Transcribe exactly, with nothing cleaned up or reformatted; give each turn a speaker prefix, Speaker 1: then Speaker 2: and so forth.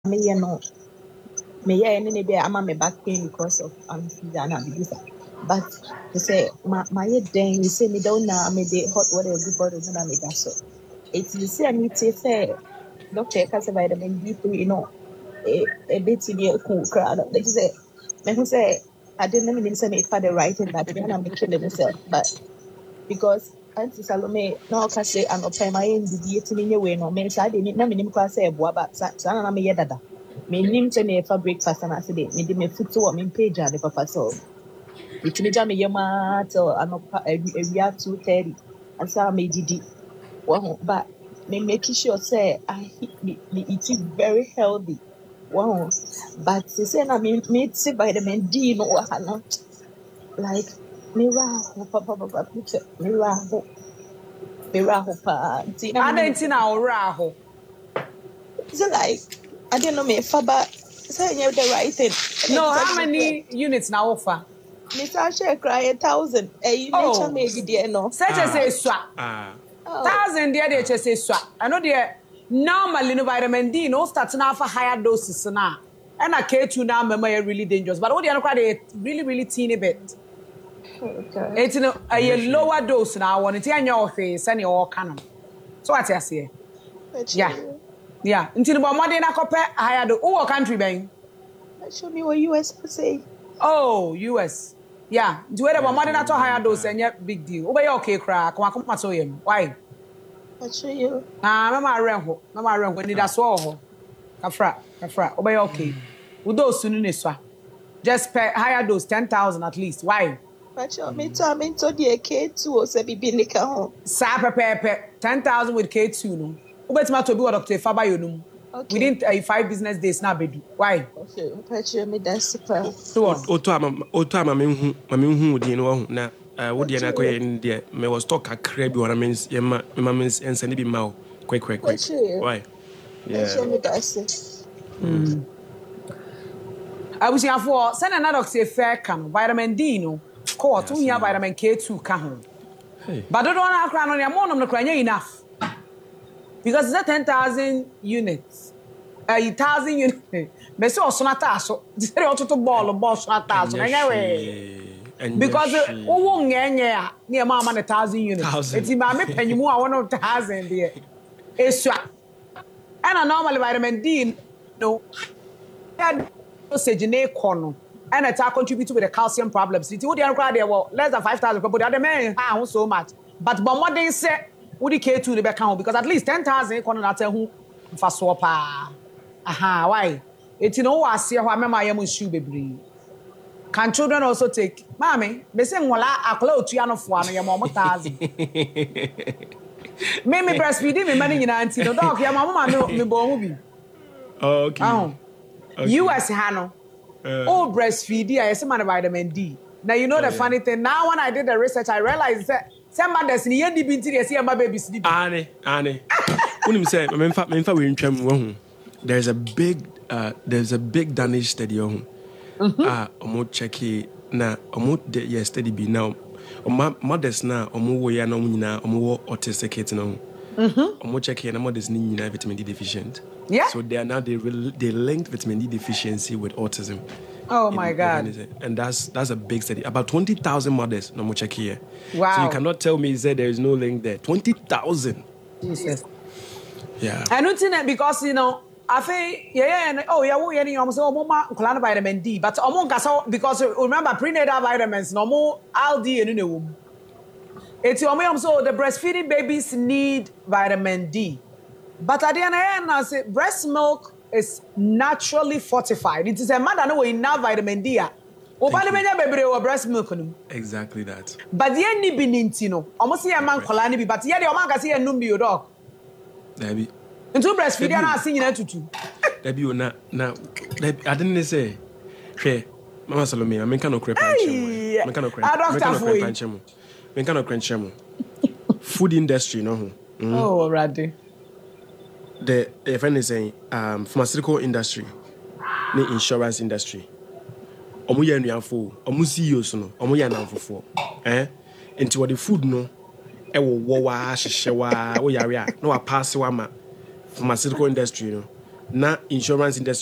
Speaker 1: me you know me yeah any be I'm my back pain because of anesthesia and abuse. But to say my my then you say me down now me the hot water good body na me that so. It's the same me say doctor can say vitamin D three you know a a bit in the cool crowd. They say me who say I didn't even say me for the right thing that then I'm killing myself. But because Auntie Salome na ọka say anọpa ma yɛ ndidi etimi nye wei no me saa de na me nim kwa sɛ ɛboa ba saa saa na me yɛ dada me nim sɛ me fa breakfast na ase de me de me futu wɔ me page ade papa so etimi gya me yɛ ma till anọpa awia two thirty asa me didi wɔn ba me make sure say I me me eating very healthy wɔn but say na me me ti vitamin D no wɔ ha no like me raho papa papa picture me raho me raho pa nti na
Speaker 2: I
Speaker 1: me
Speaker 2: don't think I'll raho.
Speaker 1: so like I didn't know me faba say you the right thing.
Speaker 2: No, how many units now offer?
Speaker 1: Me say share cry a thousand. Eh, you nature
Speaker 2: Oh,
Speaker 1: made the no.
Speaker 2: such as a swap.
Speaker 3: Ah.
Speaker 2: Thousand there they just say swap. I know there normally no vitamin D no starting off for higher doses now. And a K two now memory really dangerous. But what the other they really really teeny bit.
Speaker 1: Okay.
Speaker 2: It's no a lower dose now. One it's in your face and your canon. So what I say? Yeah. Yeah. Until about more than a copy higher dose. Oh, country bang.
Speaker 1: Show me what U S say.
Speaker 2: Oh, U S. Yeah. Do it about more than a higher dose and yet big deal. Obey okay, crack. Come on, come so him. Why?
Speaker 1: I show you.
Speaker 2: Ah, mama renho. Mama renho. Need a so. Kafra, kafra. Obey okay. With those soon in just pay higher dose ten thousand at least. Why?
Speaker 1: But you me to me to the K two or say bibi nika ho.
Speaker 2: Sa pepe ten thousand with K two no. Obetima to be what Doctor Faba yonum.
Speaker 1: Okay.
Speaker 2: Within uh, five business days now bedu. Why?
Speaker 1: Okay. But you me that's super.
Speaker 2: So what?
Speaker 3: Oto ama oto ama me hu ma me hu di no ho na wo di na koye ni de me was talk akra bi wana men ye ma me ma men ensani bi ma o quick quick quick. Why?
Speaker 1: Yeah. But you me that's.
Speaker 2: Mm. I was here for send another Doctor Fair can vitamin D no. Ko to here vitamin K two ka ho.
Speaker 3: Hey.
Speaker 2: But don't want to cry no your mom no cry enough. Because it's a ten thousand units. A uh, thousand units. Me say osonata so. Say ototo ball ball osonata so. Anyway. Because owo ngenye a na mama na thousand units. Eti ma me panyimu a one thousand there. Esua. And a normal vitamin D no. Had dosage na ekono. And it contribute with the calcium problems. It would cry there well less than five thousand people. The other men ah so much. But but what they say would K two the back because at least ten thousand ekono na tell who fa so pa. Aha, why? It's you know what I see how my am shoe baby. Can children also take mommy? They say wala akla otua no fo ano ye mo thousand. Me me breastfeeding me money nyina anti no dog ya mama me me bo mu bi.
Speaker 3: Okay.
Speaker 2: Oh. Okay. U S hano. Uh, oh, breastfeeding, I say man vitamin D. Now you know oh, the yeah. funny thing. Now when I did the research, I realized that some mothers in the binti they see my baby sleep.
Speaker 3: Ane, ane. Unim say, me mfa me mfa we ntwam wo. There's a big, uh, there's a big Danish study on. Ah, omo check na omo de yeah study be now. Omo mothers na omo wo ya na omo nyina omo wo autistic kids na. Mhm. Omo check na mothers ni nyina vitamin D deficient. Yeah. So they are now they re- they linked vitamin D deficiency with autism.
Speaker 2: Oh my God!
Speaker 3: And that's that's a big study. About twenty thousand mothers. No more check here.
Speaker 2: Wow!
Speaker 3: So you cannot tell me that there is no link there. Twenty thousand.
Speaker 2: Jesus.
Speaker 3: Yeah.
Speaker 2: I don't think that because you know I think yeah yeah oh yeah we yeah almost oh mama vitamin D but almost because remember prenatal vitamins no more L D in the womb. It's almost so the breastfeeding babies need vitamin D. But at the end of the day, breast milk is naturally fortified. It is a man that knows enough vitamin D. Breast milk.
Speaker 3: Exactly that.
Speaker 2: But the end be nintino. Almost see a man colani be, but yeah, the man can see a numbi your dog.
Speaker 3: Debbie.
Speaker 2: Into breastfeeding, I'm seeing it to.
Speaker 3: Debbie, na na. I didn't say. Hey, Mama Salome, I'm kind of crap. I'm kind of crap. I'm kind of crap. I'm kind of crap. Food industry, no.
Speaker 2: Oh, already.
Speaker 3: The uh, friend is saying um pharmaceutical industry, the insurance industry. Omu ya nyanfo, omu C E Os no, omu ya nanfofo. Eh? Into what the food no, e wo wo wa hyehyɛ wa wo yare a no wa pass wa ma pharmaceutical industry no. na insurance industry